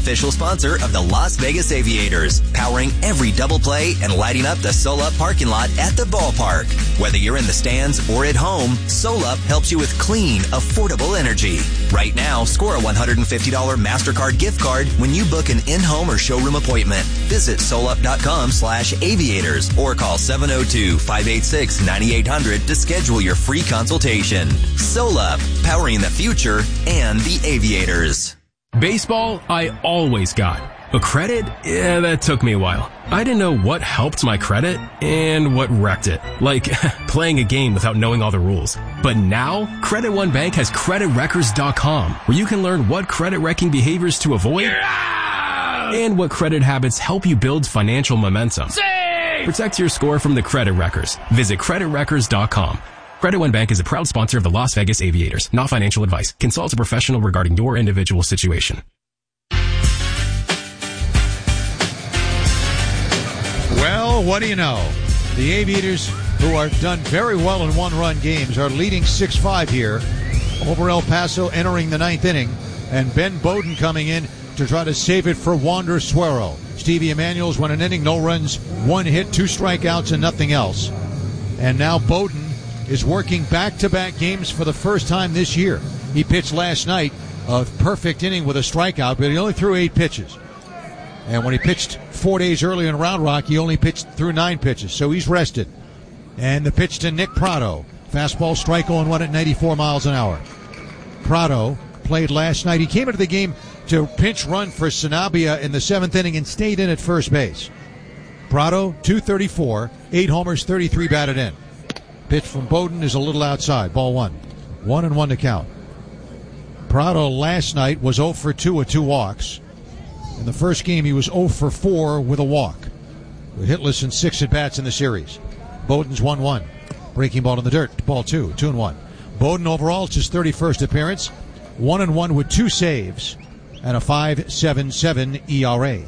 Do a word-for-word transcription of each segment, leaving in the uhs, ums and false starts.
official sponsor of the Las Vegas Aviators, powering every double play and lighting up the SolUp parking lot at the ballpark. Whether you're in the stands or at home, SolUp helps you with clean, affordable energy. Right now, score a one hundred fifty dollars MasterCard gift card when you book an in-home or showroom appointment. Visit solup.com slash aviators or call seven oh two, five eight six, nine eight hundred to schedule your free consultation. SolUp, powering the future and the aviators. Baseball, I always got. But credit? Yeah, that took me a while. I didn't know what helped my credit and what wrecked it. Like, playing a game without knowing all the rules. But now, Credit One Bank has credit wreckers dot com, where you can learn what credit wrecking behaviors to avoid and what credit habits help you build financial momentum. Save! Protect your score from the credit wreckers. Visit credit wreckers dot com. Credit One Bank is a proud sponsor of the Las Vegas Aviators. Not financial advice. Consult a professional regarding your individual situation. Well, what do you know? The Aviators, who are done very well in one-run games, are leading six five here over El Paso, entering the ninth inning. And Ben Bowden coming in to try to save it for Wander Suero. Stevie Emanuel's won an inning, no runs, one hit, two strikeouts, and nothing else. And now Bowden is working back-to-back games for the first time this year. He pitched last night a perfect inning with a strikeout, but he only threw eight pitches. And when he pitched four days earlier in Round Rock, he only pitched through nine pitches, so he's rested. And the pitch to Nick Prado. Fastball, strike oh one at ninety-four miles an hour. Prado played last night. He came into the game to pinch run for Sanabria in the seventh inning and stayed in at first base. Prado, two thirty-four, eight homers, thirty-three batted in. Pitch from Bowden is a little outside. Ball one. One and one to count. Prado last night was oh for two with two walks. In the first game, he was oh for four with a walk. We're hitless in six at-bats in the series. Bowden's one one. Breaking ball in the dirt. Ball two. Two and one. Bowden overall, it's his thirty-first appearance. One and one with two saves and a five point seven seven E R A.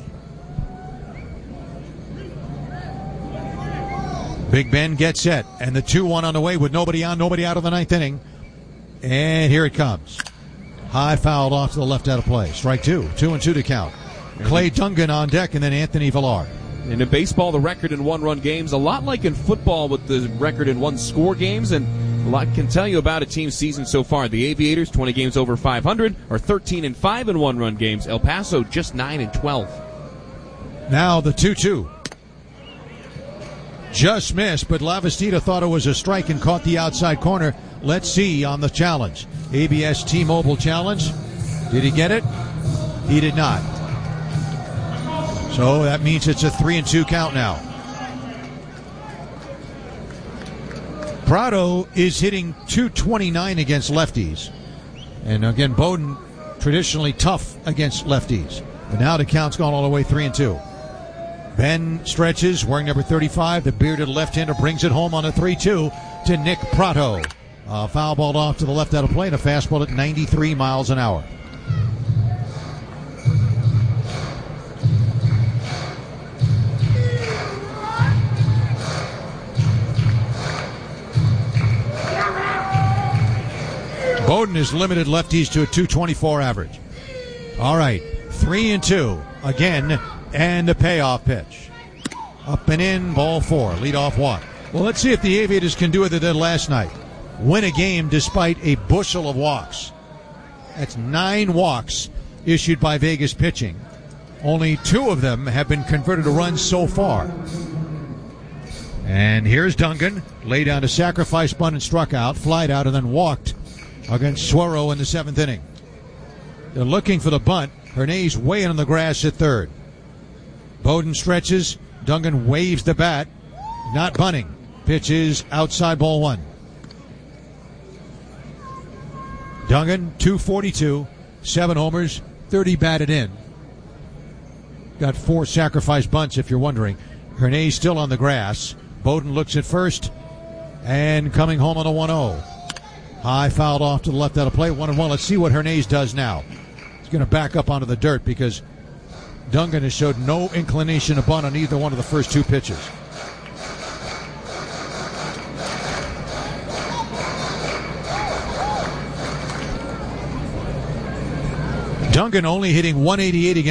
Big Ben gets set, and the two one on the way with nobody on, nobody out of the ninth inning. And here it comes. High fouled off to the left out of play. Strike two. Two and two to count. Clay Dungan on deck, and then Anthony Villar. And in baseball, the record in one-run games, a lot like in football with the record in one-score games, and a lot can tell you about a team's season so far. The Aviators, twenty games over five hundred, are thirteen and five in one-run games. El Paso, just nine and twelve. Now the two two. Just missed, but Lavastida thought it was a strike and caught the outside corner. Let's see on the challenge. A B S T-Mobile challenge. Did he get it? He did not. So that means it's a three and two count now. Prado is hitting two twenty-nine against lefties. And again, Bowden traditionally tough against lefties. But now the count's gone all the way three and two. Ben stretches, wearing number thirty-five. The bearded left-hander brings it home on a three two to Nick Prado. Uh, foul ball off to the left out of play and a fastball at ninety-three miles an hour. Bowden has limited lefties to a two twenty-four average. All right, three and two again, and the payoff pitch. Up and in, ball four, leadoff walk. Well, let's see if the Aviators can do what they did last night. Win a game despite a bushel of walks. That's nine walks issued by Vegas pitching. Only two of them have been converted to runs so far. And here's Dungan, laid down a sacrifice bunt and struck out, flied out, and then walked against Suero in the seventh inning. They're looking for the bunt. Hernaiz way in on the grass at third. Bowden stretches. Dungan waves the bat. Not bunting. Pitch is outside, ball one. Dungan, two forty-two, seven homers, thirty batted in. Got four sacrifice bunts, if you're wondering. Hernaiz still on the grass. Bowden looks at first, and coming home on a one oh. High fouled off to the left out of play, one and one. Let's see what Hernaiz does now. He's going to back up onto the dirt because Dungan has showed no inclination to bunt on either one of the first two pitches. Dungan only hitting one eighty-eight against